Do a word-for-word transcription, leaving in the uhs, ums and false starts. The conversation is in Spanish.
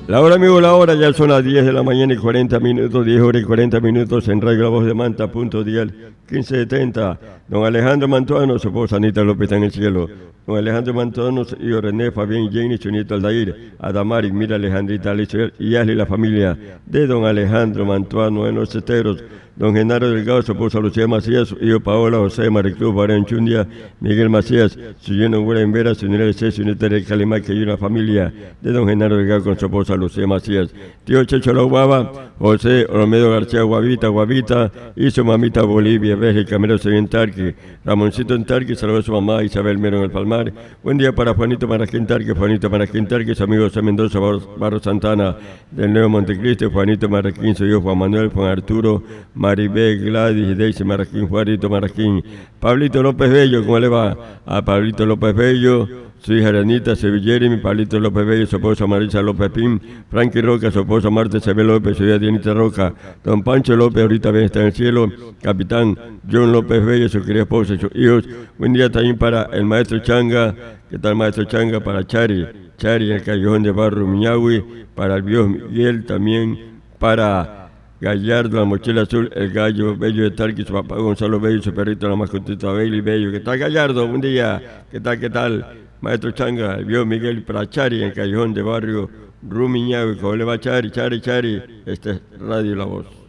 La hora, amigo, la hora, ya son las diez de la mañana y cuarenta minutos, diez horas y cuarenta minutos en Radio La Voz de Manta, punto dial quince setenta. Don Alejandro Mantuano, su esposa Anita López está en el cielo. Don Alejandro Mantuano y René, Fabián, Jenny, su nieto Aldair, Adamari, Mira, Alejandrita, Alicia y Ashley, la familia de don Alejandro Mantuano en los Esteros. Don Genaro Delgado, su esposa Lucía Macías, su hijo Paola, José, Maricruz, Barán Chundia, Miguel Macías, su lleno Güera en Vera, su niña de su nieta de Calimá, que hay una familia de don Genaro Delgado con su esposa Lucía Macías. Tío Checho La Guava, José Olmedo García Guavita, Guavita, y su mamita Bolivia, Bélgica, Mero en Tarqui, Ramoncito en Tarqui, saludó a su mamá Isabel Mero en el Palmar. Buen día para Juanito Maraquín Tarqui, Juanito Maraquín Tarqui, su amigo José Mendoza, Barro Santana, del Nuevo Montecristo, Juanito Maraquín, su hijo Juan Manuel, Juan Arturo, Maribel, Gladys, Daisy Maraquín, Juanito Maraquín, Pablito López Bello, ¿cómo le va? A Pablito López Bello, su hija Aranita Sevillera, mi Pablito López Bello, su esposa Marisa López Pim, Frankie Roca, su esposa Marta Sebe López, su hija Dianita Roca, don Pancho López, ahorita bien está en el cielo, capitán John López Bello, su querida esposa y sus hijos. Buen día también para el maestro Changa, ¿qué tal maestro Changa? Para Chari, Chari, el Callejón de Barro Miñahui, para el viejo Miguel también, para Gallardo, la mochila azul, el gallo Bello de Tarqui, su papá Gonzalo Bello, su perrito, la mascotita Bailey Bello. ¿Qué tal Gallardo? Buen día. ¿Qué tal, qué tal? Maestro Changa, el viejo Miguel para Chari, en el Callejón de Barrio Rumiñahui. ¿Cómo le va Chari, Chari, Chari? Este es Radio La Voz.